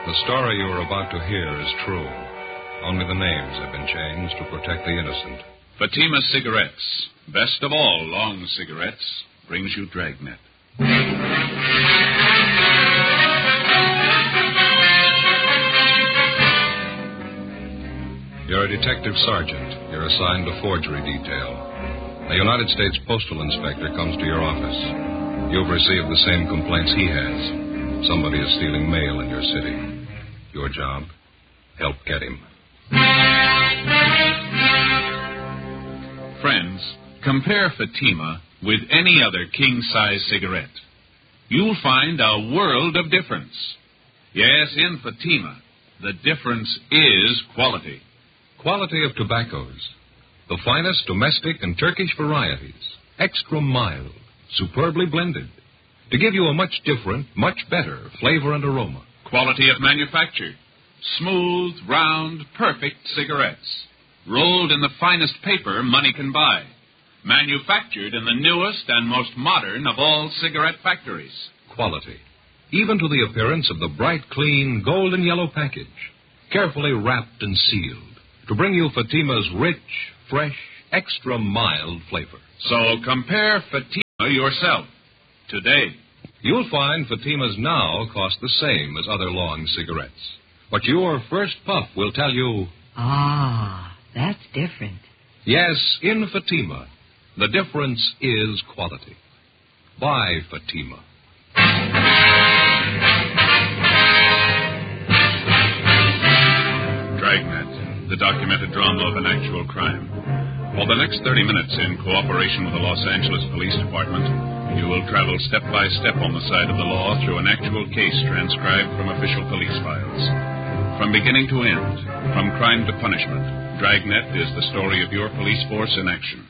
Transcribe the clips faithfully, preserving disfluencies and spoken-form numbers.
The story you are about to hear is true. Only the names have been changed to protect the innocent. Fatima Cigarettes, best of all long cigarettes, brings you Dragnet. You're a detective sergeant. You're assigned to forgery detail. A United States postal inspector comes to your office. You've received the same complaints he has. Somebody is stealing mail in your city. Your job, help get him. Friends, compare Fatima with any other king-size cigarette. You'll find a world of difference. Yes, in Fatima, the difference is quality. Quality of tobaccos. The finest domestic and Turkish varieties. Extra mild, superbly blended. To give you a much different, much better flavor and aroma. Quality of manufacture. Smooth, round, perfect cigarettes. Rolled in the finest paper money can buy. Manufactured in the newest and most modern of all cigarette factories. Quality. Even to the appearance of the bright, clean, golden yellow package. Carefully wrapped and sealed. To bring you Fatima's rich, fresh, extra mild flavor. So compare Fatima yourself today. You'll find Fatima's now cost the same as other long cigarettes. But your first puff will tell you... Ah, that's different. Yes, in Fatima, the difference is quality. Buy Fatima. Dragnet, the documented drama of an actual crime. For the next thirty minutes, in cooperation with the Los Angeles Police Department, you will travel step by step on the side of the law through an actual case transcribed from official police files. From beginning to end, from crime to punishment, Dragnet is the story of your police force in action.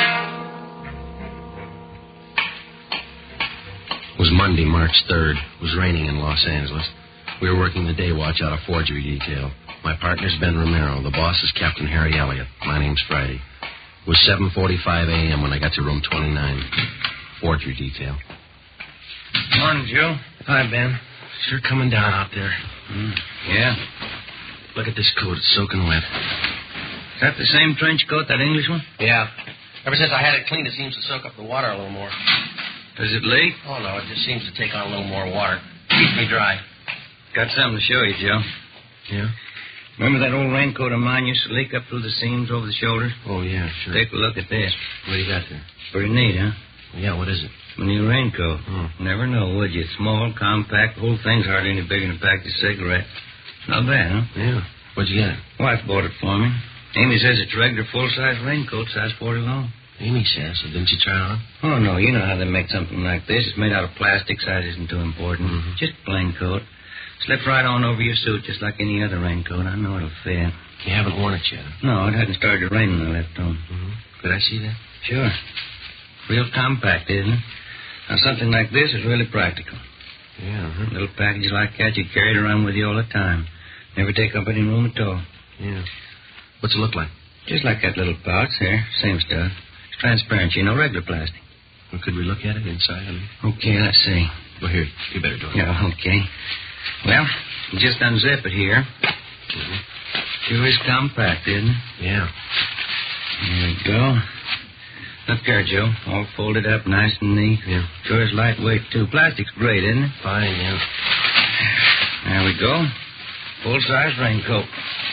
It was Monday, March third. It was raining in Los Angeles. We were working the day watch out of forgery detail. My partner's Ben Romero. The boss is Captain Harry Elliott. My name's Friday. It was seven forty-five a.m. when I got to room twenty-nine. Forgery detail. Morning, Joe. Hi, Ben. Sure coming down out there. Mm, yeah. Look at this coat. It's soaking wet. Is that the same trench coat, that English one? Yeah. Ever since I had it cleaned, it seems to soak up the water a little more. Does it leak? Oh, no. It just seems to take on a little more water. Keeps me dry. Got something to show you, Joe. Yeah? Remember that old raincoat of mine used to leak up through the seams over the shoulders? Oh, yeah, sure. Take a look at this. What do you got there? Pretty neat, huh? Yeah, what is it? A new raincoat. Oh. Never know, would you? Small, compact, the whole thing's hardly any bigger than a pack of cigarettes. Not bad, huh? Yeah. Where'd you get it? Wife bought it for me. Amy says it's a regular full-size raincoat, size forty long. Amy says, so didn't you try it on? Oh, no, you know how they make something like this. It's made out of plastic, size isn't too important. Mm-hmm. Just a plain coat. Slips right on over your suit just like any other raincoat. I know it'll fit. You haven't worn it yet? No, it hadn't started to rain when I left home. Mm-hmm. Could I see that? Sure. Real compact, isn't it? Now, something like this is really practical. Yeah, uh-huh. Little packages like that, you carry it around with you all the time. Never take up any room at all. Yeah. What's it look like? Just like that little pouch there. Same stuff. It's transparent, you know, regular plastic. Well, could we look at it inside? I mean? Okay, let's see. Well, here, you better do it. Yeah, okay. Well, you just unzip it here. Mm-hmm. Sure is compact, isn't it? Yeah. There we go. Look there, Joe. All folded up nice and neat. Yeah. Sure is lightweight, too. Plastic's great, isn't it? Fine, yeah. There we go. Full-size raincoat.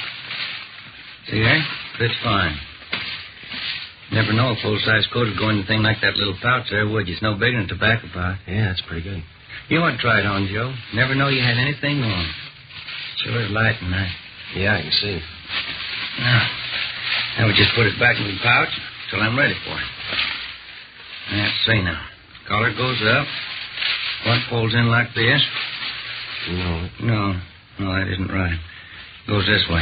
See there? Fits fine. Never know a full-size coat would go in a thing like that little pouch there, would you? It's no bigger than a tobacco pouch. Yeah, that's pretty good. You want to try it on, Joe? Never know you had anything wrong. Sure is light and nice. Yeah, I can see. Now, now we just put it back in the pouch till I'm ready for it. Let's see now. Collar goes up. One folds in like this. No. No, no, that isn't right. Goes this way.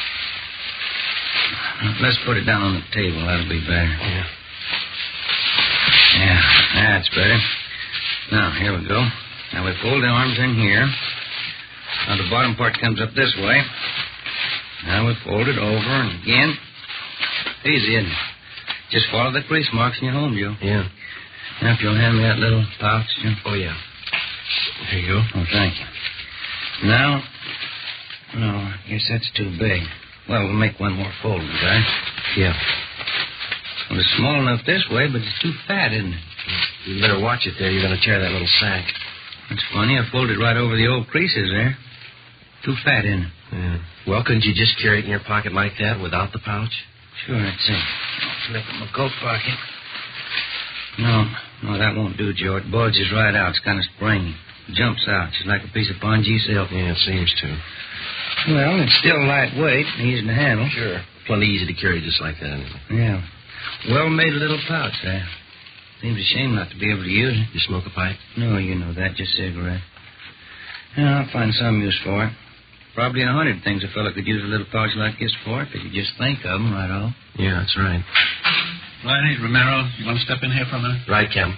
Let's put it down on the table. That'll be better. Yeah. Yeah, that's better. Now, here we go. Now, we fold the arms in here. Now, the bottom part comes up this way. Now, we fold it over and again. Easy, isn't it? Just follow the crease marks and you're home, Joe. Yeah. Now, if you'll hand me that little pouch, Joe. Oh, yeah. Here you go. Oh, thank you. Now, No, I guess that's too big. Well, we'll make one more fold, guy. Yeah. Well, it's small enough this way, but it's too fat, isn't it? You better watch it there. You're going to tear that little sack. That's funny. I folded right over the old creases there. Too fat, isn't it? Yeah. Well, couldn't you just carry it in your pocket like that without the pouch? Sure, that's it. I'll flip in my coat pocket. No, no, that won't do, Joe. It bulges right out. It's kind of springy. It jumps out just like a piece of pongee silk. Yeah, it seems to. Well, it's still lightweight and easy to handle. Sure. Plenty easy to carry just like that, anyway. Yeah. Well-made little pouch there. Seems a shame not to be able to use it. You smoke a pipe? No, you know that. Just cigarette. Yeah, I'll find some use for it. Probably a hundred things a fellow could use a little pouch like this for if he could just think of them right off. Yeah, that's right. Riley, Romero, you want to step in here for a minute? Right, Captain.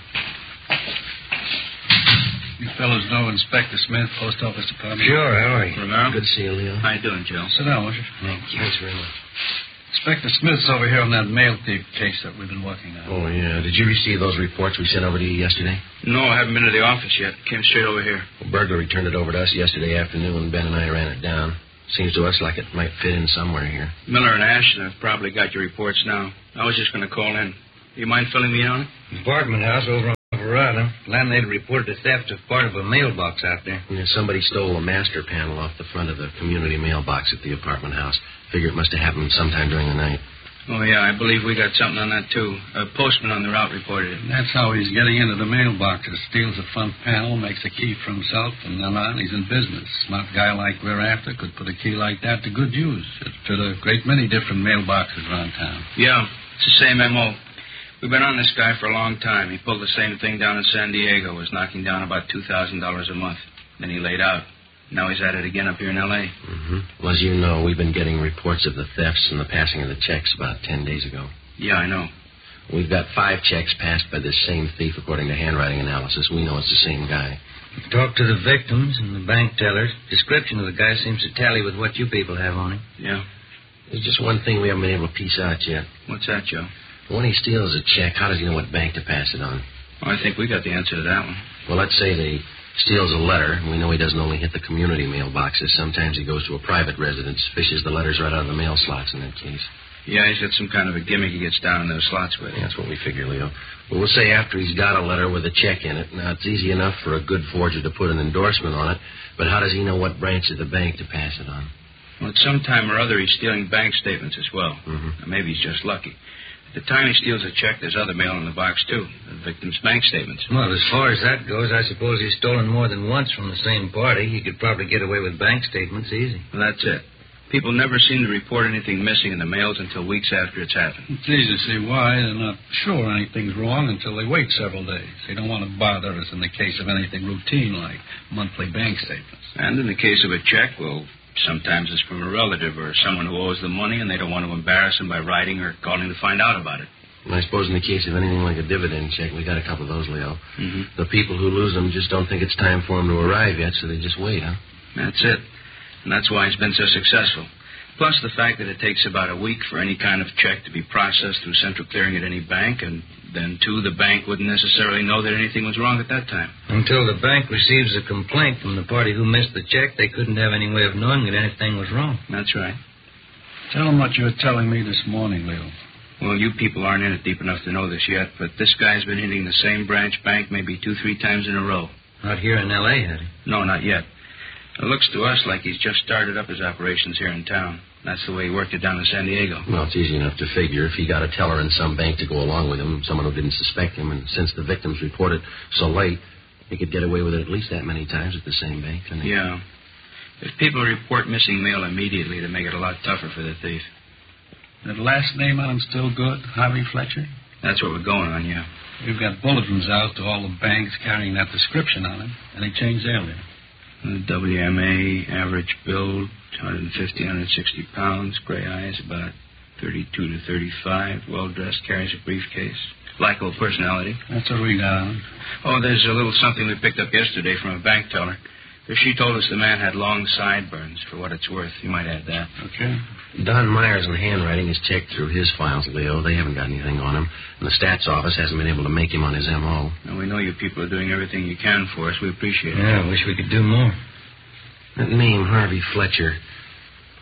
You fellows know Inspector Smith, Post Office Department? Sure, how are you? Romero? Good to see you, Leo. How you doing, Joe? Sit down, won't you? Thank you. Thanks very much. Inspector Smith's over here on that mail thief case that we've been working on. Oh, yeah. Did you receive those reports we sent over to you yesterday? No, I haven't been to the office yet. Came straight over here. Well, burglar turned it over to us yesterday afternoon. Ben and I ran it down. Seems to us like it might fit in somewhere here. Miller and Ashton have probably got your reports now. I was just going to call in. You mind filling me in on it? Apartment house over on Verada. Landlady reported a theft of part of a mailbox out there. Yeah, somebody stole a master panel off the front of the community mailbox at the apartment house. Figure it must have happened sometime during the night. Oh, yeah, I believe we got something on that, too. A postman on the route reported it. That's how he's getting into the mailboxes. Steals the front panel, makes a key for himself, and then on, he's in business. Smart guy like we're after could put a key like that to good use. It fit a great many different mailboxes around town. Yeah, it's the same M O. We've been on this guy for a long time. He pulled the same thing down in San Diego, was knocking down about two thousand dollars a month. Then he laid out. Now he's at it again up here in L A Mm-hmm. Well, as you know, we've been getting reports of the thefts and the passing of the checks about ten days ago. Yeah, I know. We've got five checks passed by this same thief according to handwriting analysis. We know it's the same guy. Talked to the victims and the bank tellers. Description of the guy seems to tally with what you people have on him. Yeah. There's just one thing we haven't been able to piece out yet. What's that, Joe? When he steals a check, how does he know what bank to pass it on? Oh, I think we got the answer to that one. Well, let's say that he steals a letter. We know he doesn't only hit the community mailboxes. Sometimes he goes to a private residence, fishes the letters right out of the mail slots in that case. Yeah, he's got some kind of a gimmick he gets down in those slots with. Yeah, that's what we figure, Leo. But we'll say after he's got a letter with a check in it. Now, it's easy enough for a good forger to put an endorsement on it, but how does he know what branch of the bank to pass it on? Well, at some time or other, he's stealing bank statements as well. Mm-hmm. Or maybe he's just lucky. At the time he steals a check, there's other mail in the box, too. The victim's bank statements. Well, as far as that goes, I suppose he's stolen more than once from the same party. He could probably get away with bank statements easy. Well, that's it. People never seem to report anything missing in the mails until weeks after it's happened. It's easy to see why. They're not sure anything's wrong until they wait several days. They don't want to bother us in the case of anything routine like monthly bank statements. And in the case of a check, well, sometimes it's from a relative or someone who owes them money and they don't want to embarrass them by writing or calling to find out about it. And I suppose in the case of anything like a dividend check, we got a couple of those, Leo. Mm-hmm. The people who lose them just don't think it's time for them to arrive yet, so they just wait, huh? That's it. And that's why it's been so successful. Plus the fact that it takes about a week for any kind of check to be processed through central clearing at any bank, and then, too, the bank wouldn't necessarily know that anything was wrong at that time. Until the bank receives a complaint from the party who missed the check, they couldn't have any way of knowing that anything was wrong. That's right. Tell them what you were telling me this morning, Leo. Well, you people aren't in it deep enough to know this yet, but this guy's been hitting the same branch bank maybe two, three times in a row. Not here in L A, had he? No, not yet. It looks to us like he's just started up his operations here in town. That's the way he worked it down in San Diego. Well, it's easy enough to figure if he got a teller in some bank to go along with him, someone who didn't suspect him, and since the victims reported so late, he could get away with it at least that many times at the same bank, couldn't he? Yeah. If people report missing mail immediately, it'd make it a lot tougher for the thief. That last name on him still good, Harvey Fletcher? That's what we're going on, yeah. We've got bulletins out to all the banks carrying that description on him, and he changed earlier. Uh, W M A, average build, one fifty, one sixty pounds, gray eyes, about thirty-two to thirty-five, well-dressed, carries a briefcase. Likable personality. That's what we got on him. Oh, there's a little something we picked up yesterday from a bank teller. She told us the man had long sideburns, for what it's worth. You might add that. Okay. Don Myers in handwriting has checked through his files, Leo. They haven't got anything on him. And the stats office hasn't been able to make him on his M O. Now, we know you people are doing everything you can for us. We appreciate it. Yeah, I wish we could do more. That name, Harvey Fletcher,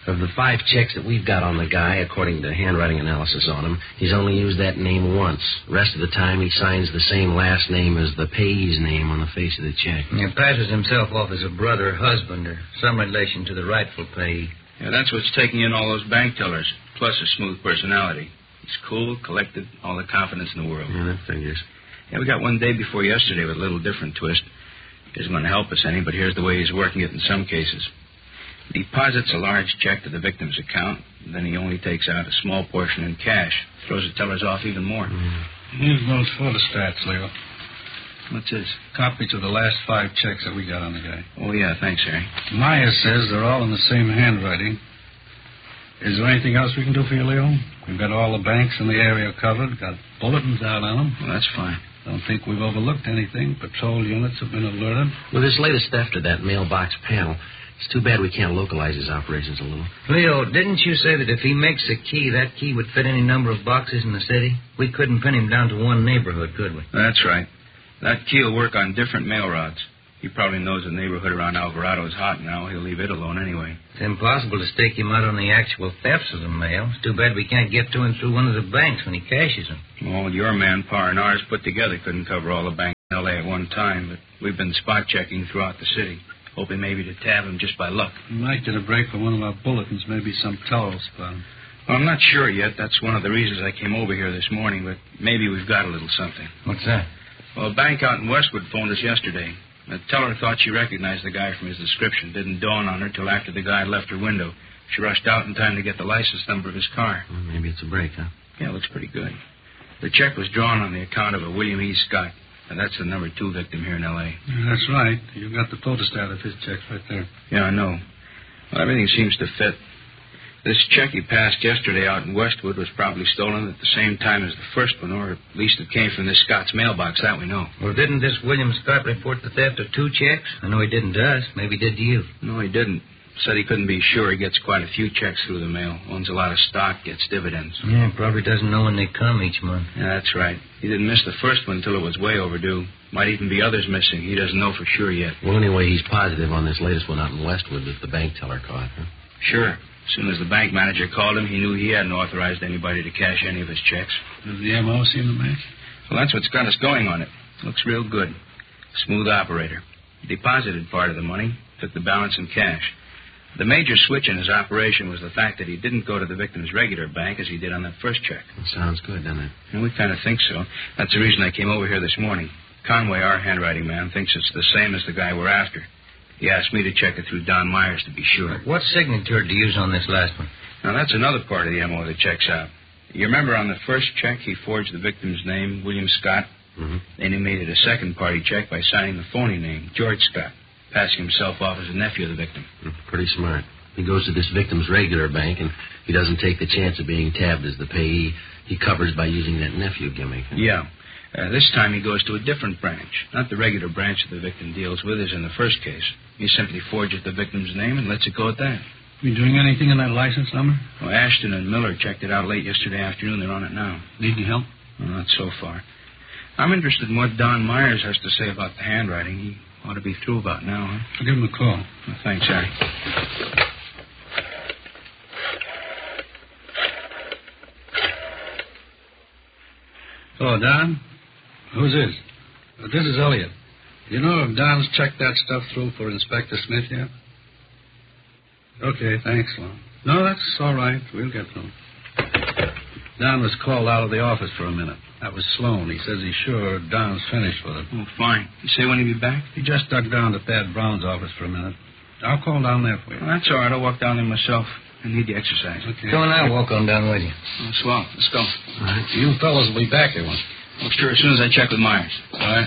Of the five checks that we've got on the guy, according to handwriting analysis on him, he's only used that name once. The rest of the time, he signs the same last name as the payee's name on the face of the check. He passes himself off as a brother, husband, or some relation to the rightful payee. Yeah, that's what's taking in all those bank tellers, plus a smooth personality. He's cool, collected, all the confidence in the world. Yeah, that figures. Yeah, we got one day before yesterday with a little different twist. Isn't going to help us any, but here's the way he's working it in some cases. He deposits a large check to the victim's account, and then he only takes out a small portion in cash. Throws the tellers off even more. Mm. Here's those photostats, Leo. What's this? Copies of the last five checks that we got on the guy. Oh, yeah, thanks, Harry. Myers says they're all in the same handwriting. Is there anything else we can do for you, Leo? We've got all the banks in the area covered, got bulletins out on them. Well, that's fine. Don't think we've overlooked anything. Patrol units have been alerted. With this latest theft of that mailbox panel, it's too bad we can't localize his operations a little. Leo, didn't you say that if he makes a key, that key would fit any number of boxes in the city? We couldn't pin him down to one neighborhood, could we? That's right. That key will work on different mail routes. He probably knows the neighborhood around Alvarado is hot now. He'll leave it alone anyway. It's impossible to stake him out on the actual thefts of the mail. It's too bad we can't get to him through one of the banks when he cashes them. Well, your manpower and ours put together couldn't cover all the banks in L A at one time, but we've been spot checking throughout the city, hoping maybe to tab him just by luck. We might get a break for one of our bulletins, maybe some tellers found. Well, I'm not sure yet. That's one of the reasons I came over here this morning, but maybe we've got a little something. What's that? Well, a bank out in Westwood phoned us yesterday. The teller thought she recognized the guy from his description. Didn't dawn on her till after the guy left her window. She rushed out in time to get the license number of his car. Well, maybe it's a break, huh? Yeah, it looks pretty good. The check was drawn on the account of a William E. Scott, and that's the number two victim here in L A. Yeah, that's right. You got the photostat of his checks right there. Yeah, I know. Well, everything seems to fit. This check he passed yesterday out in Westwood was probably stolen at the same time as the first one, or at least it came from this Scott's mailbox. That we know. Well, didn't this William Scott report the theft of two checks? I know he didn't to us. Maybe he did to you. No, he didn't. Said he couldn't be sure. He gets quite a few checks through the mail. Owns a lot of stock, gets dividends. Yeah, probably doesn't know when they come each month. Yeah, that's right. He didn't miss the first one until it was way overdue. Might even be others missing. He doesn't know for sure yet. Well, anyway, he's positive on this latest one out in Westwood that the bank teller caught, huh? Sure. As soon as the bank manager called him, he knew he hadn't authorized anybody to cash any of his checks. Does the M O seem to match? Well, that's what's got us going on it. Looks real good. Smooth operator. He deposited part of the money, took the balance in cash. The major switch in his operation was the fact that he didn't go to the victim's regular bank as he did on that first check. That sounds good, doesn't it? And we kind of think so. That's the reason I came over here this morning. Conway, our handwriting man, thinks it's the same as the guy we're after. He asked me to check it through Don Myers to be sure. What signature did you use on this last one? Now, that's another part of the M O that checks out. You remember on the first check, he forged the victim's name, William Scott? Mm-hmm. Then he made it a second-party check by signing the phony name, George Scott, passing himself off as a nephew of the victim. Pretty smart. He goes to this victim's regular bank, and he doesn't take the chance of being tabbed as the payee. He covers by using that nephew gimmick. Huh? Yeah. Uh, this time he goes to a different branch. Not the regular branch that the victim deals with as in the first case. He simply forges the victim's name and lets it go at that. You doing anything on that license number? Well, Ashton and Miller checked it out late yesterday afternoon. They're on it now. Need any help? Well, not so far. I'm interested in what Don Myers has to say about the handwriting. He ought to be through about now, huh? I'll give him a call. Well, thanks, Harry. Hello, Don. Who's this? Uh, this is Elliot. You know if Don's checked that stuff through for Inspector Smith yet? Okay, thanks, Lon. No, that's all right. We'll get to him. Don was called out of the office for a minute. That was Sloan. He says he's sure Don's finished with it. Oh, fine. You say when he'll be back? He just ducked down to Thad Brown's office for a minute. I'll call down there for you. Well, that's all right. I'll walk down there myself. I need the exercise. Okay. Go on, I'll walk on down with you. Oh, swell. Let's go. All right. You fellas will be back here once. Well, sure, as soon as I check with Myers. All right.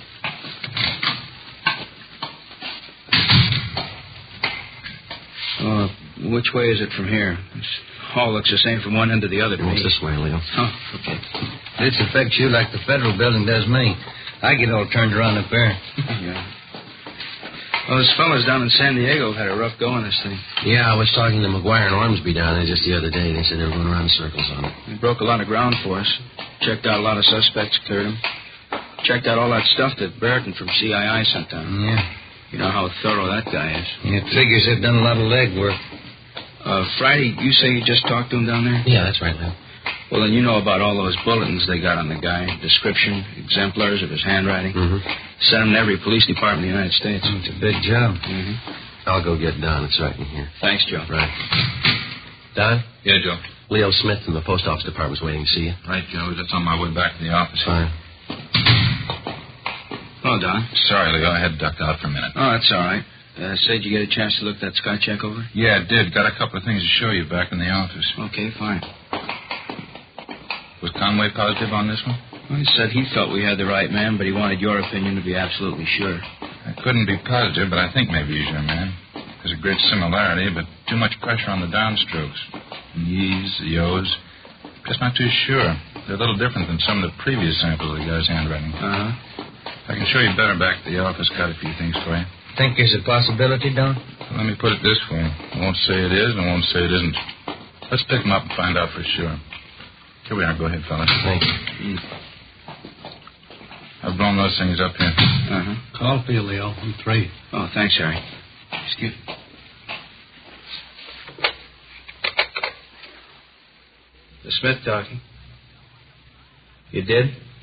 Uh, which way is it from here? This hall looks the same from one end to the other to Well, me. it's this way, Leo. Oh, okay. This affects you like the federal building does me. I get all turned around up there. Yeah. Well, those fellas down in San Diego had a rough go on this thing. Yeah, I was talking to McGuire and Ormsby down there just the other day. They said they were going around in circles on it. They broke a lot of ground for us. Checked out a lot of suspects, cleared them. Checked out all that stuff that Brereton from C I I sent down. Yeah. You know how thorough that guy is. Yeah, it figures they've done a lot of legwork. Uh, Friday, you say you just talked to him down there? Yeah, that's right, Leo. Well, then you know about all those bulletins they got on the guy. Description, exemplars of his handwriting. Mm-hmm. Sent them to every police department in the United States. It's a big job. Mm-hmm. I'll go get Don. It's right in here. Thanks, Joe. Right. Don? Yeah, Joe. Leo Smith from the post office department's waiting to see you. Right, Joe. Just on my way back to the office. Fine. Oh, Don. Sorry, Leo. I had to duck out for a minute. Oh, that's all right. Uh, say, did you get a chance to look that sky check over? Yeah, I did. Got a couple of things to show you back in the office. Okay, fine. Was Conway positive on this one? Well, he said he felt we had the right man, but he wanted your opinion to be absolutely sure. I couldn't be positive, but I think maybe he's your man. There's a great similarity, but too much pressure on the downstrokes. The ye's, the yo's. Just not too sure. They're a little different than some of the previous samples of the guy's handwriting. Uh-huh. I can show you better back at the office. Got a few things for you. Think there's a possibility, Don? Well, let me put it this way. I won't say it is, and I won't say it isn't. Let's pick them up and find out for sure. Here we are. Go ahead, fellas. Thank you. Mm. I've blown those things up here. Uh-huh. Call for you, Leo. I'm three. Oh, thanks, Harry. Excuse me. The Smith talking. You did?